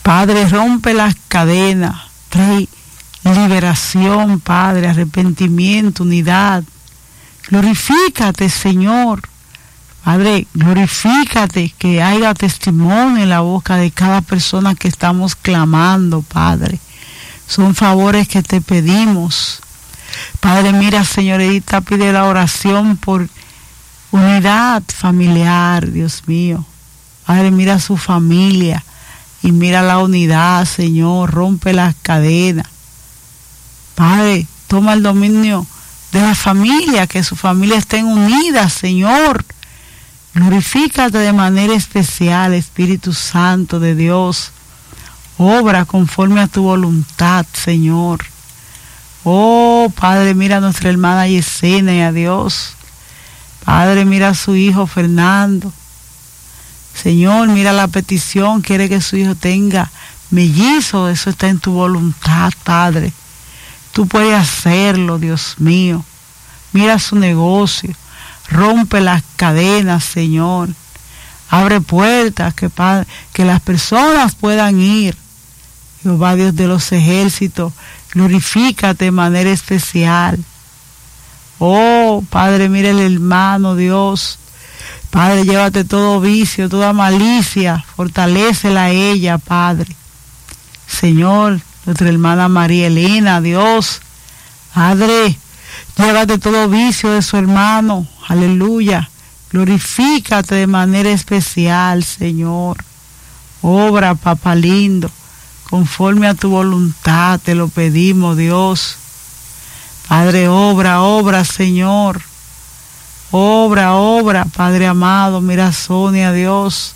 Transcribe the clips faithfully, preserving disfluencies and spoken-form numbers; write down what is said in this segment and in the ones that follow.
Padre, rompe las cadenas, trae liberación, Padre, arrepentimiento, unidad. Glorifícate, Señor. Padre, glorifícate, que haya testimonio en la boca de cada persona que estamos clamando, Padre. Son favores que te pedimos. Padre, mira, señorita, pide la oración por unidad familiar, Dios mío. Padre, mira su familia y mira la unidad, Señor. Rompe las cadenas. Padre, toma el dominio de la familia, que su familia estén unidas, Señor. Glorifícate de manera especial, Espíritu Santo de Dios. Obra conforme a tu voluntad, Señor. Oh, Padre, mira a nuestra hermana Yesenia y a Dios. Padre, mira a su hijo Fernando. Señor, mira la petición, quiere que su hijo tenga mellizo, eso está en tu voluntad, Padre. Tú puedes hacerlo, Dios mío. Mira su negocio. Rompe las cadenas, Señor. Abre puertas que, que las personas puedan ir. Jehová, Dios de los ejércitos, glorifícate de manera especial. Oh, Padre, mira el hermano, Dios. Padre, llévate todo vicio, toda malicia. Fortalécela a ella, Padre. Señor, nuestra hermana María Elena, Dios. Padre, llévate todo vicio de su hermano. Aleluya. Glorifícate de manera especial, Señor. Obra, papá lindo, conforme a tu voluntad, te lo pedimos, Dios. Padre, obra, obra, Señor. Obra, obra, Padre amado. Mira, Sonia, Dios.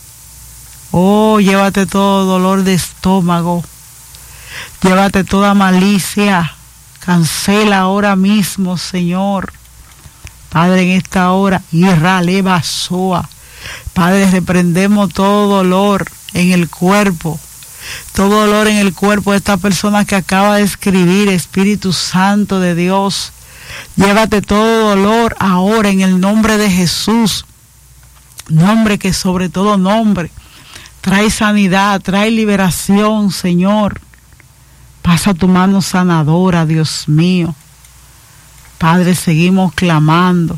Oh, llévate todo dolor de estómago. Llévate toda malicia. Cancela ahora mismo, Señor. Padre, en esta hora, Irra, leva, soa. Padre, reprendemos todo dolor en el cuerpo. Todo dolor en el cuerpo de esta persona que acaba de escribir, Espíritu Santo de Dios. Llévate todo dolor ahora en el nombre de Jesús. Nombre que sobre todo nombre trae sanidad, trae liberación, Señor. Pasa tu mano sanadora, Dios mío. Padre, seguimos clamando.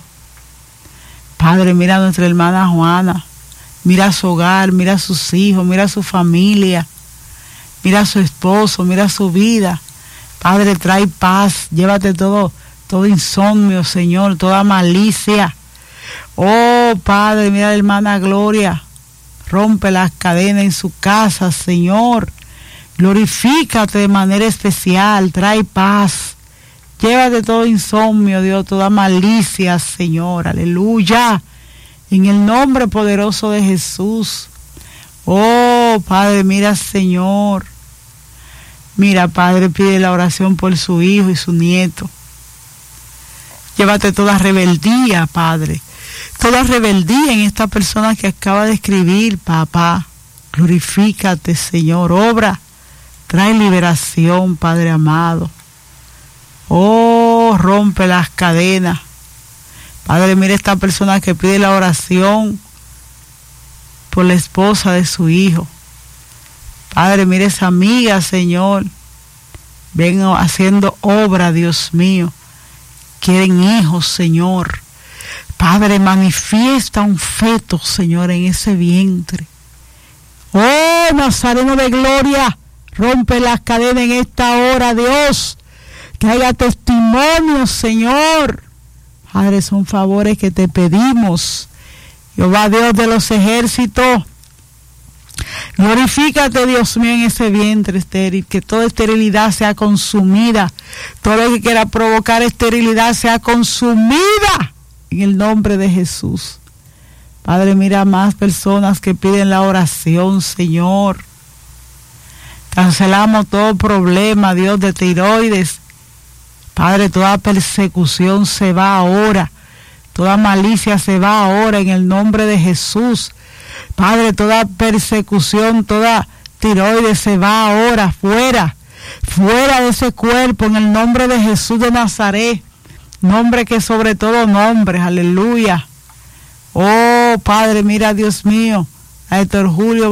Padre, mira a nuestra hermana Juana. Mira su hogar, mira a sus hijos, mira a su familia. Mira a su esposo, mira su vida. Padre, trae paz. Llévate todo, todo insomnio, Señor, toda malicia. Oh, Padre, mira a la hermana Gloria. Rompe las cadenas en su casa, Señor. Glorifícate de manera especial. Trae paz. Llévate todo insomnio, Dios, toda malicia, Señor. Aleluya. En el nombre poderoso de Jesús. Oh, Padre, mira, Señor. Mira, Padre, pide la oración por su hijo y su nieto. Llévate toda rebeldía, Padre. Toda rebeldía en esta persona que acaba de escribir, papá. Glorifícate, Señor. Obra. Trae liberación, Padre amado. Oh, rompe las cadenas. Padre, mira esta persona que pide la oración por la esposa de su hijo. Padre, mira esa amiga, Señor. Ven haciendo obra, Dios mío. Quieren hijos, Señor. Padre, manifiesta un feto, Señor, en ese vientre. Oh, Nazareno de gloria, rompe las cadenas en esta hora, Dios. Que haya testimonio, Señor. Padre, son favores que te pedimos. Jehová, Dios de los ejércitos. Glorifícate, Dios mío, en ese vientre estéril. Que toda esterilidad sea consumida. Todo lo que quiera provocar esterilidad sea consumida. En el nombre de Jesús. Padre, mira más personas que piden la oración, Señor. Cancelamos todo problema, Dios, de tiroides. Padre, toda persecución se va ahora. Toda malicia se va ahora en el nombre de Jesús. Padre, toda persecución, toda tiroides se va ahora, fuera. Fuera de ese cuerpo en el nombre de Jesús de Nazaret. Nombre que sobre todo nombre, aleluya. Oh, Padre, mira, Dios mío, a Héctor Julio